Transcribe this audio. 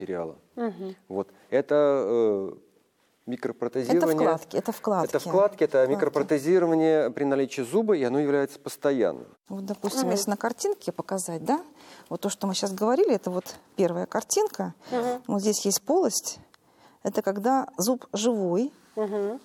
материала. Вот. Это микропротезирование. Это вкладки. Это микропротезирование при наличии зуба, и оно является постоянным. Вот, допустим, если на картинке показать, да, вот то, что мы сейчас говорили, это вот первая картинка. Вот здесь есть полость. Это когда зуб живой,